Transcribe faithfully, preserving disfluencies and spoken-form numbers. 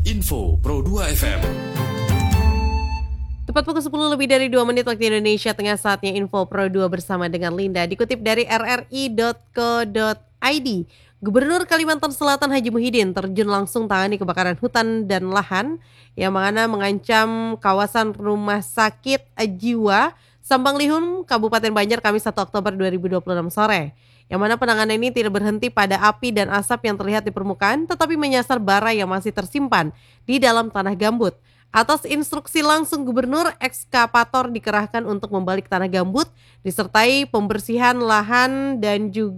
Info Pro dua F M. Tepat pukul sepuluh lebih dari dua menit waktu Indonesia Tengah, saatnya Info Pro dua bersama dengan Linda. Dikutip dari r r i dot co dot i d, Gubernur Kalimantan Selatan Haji Muhyiddin terjun langsung tangani kebakaran hutan dan lahan yang mana mengancam kawasan rumah sakit jiwa Sambang Lihun, Kabupaten Banjar, Kamis satu Oktober dua ribu dua puluh enam sore. Yang mana penanganan ini tidak berhenti pada api dan asap yang terlihat di permukaan, tetapi menyasar bara yang masih tersimpan di dalam tanah gambut. Atas instruksi langsung Gubernur, ekskavator dikerahkan untuk membalik tanah gambut, disertai pembersihan lahan dan juga